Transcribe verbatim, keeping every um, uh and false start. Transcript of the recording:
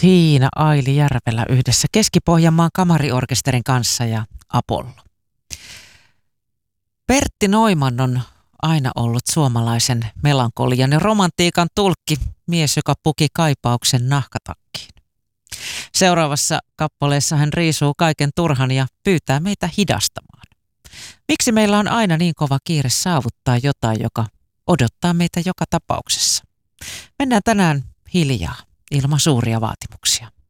Siinä Aili Järvelä yhdessä Keski-Pohjanmaan kamariorkesterin kanssa ja Apollo. Pertti Noiman on aina ollut suomalaisen melankolian ja romantiikan tulkki, mies, joka puki kaipauksen nahkatakkiin. Seuraavassa kappaleessa hän riisuu kaiken turhan ja pyytää meitä hidastamaan. Miksi meillä on aina niin kova kiire saavuttaa jotain, joka odottaa meitä joka tapauksessa? Mennään tänään hiljaa, ilman suuria vaatimuksia.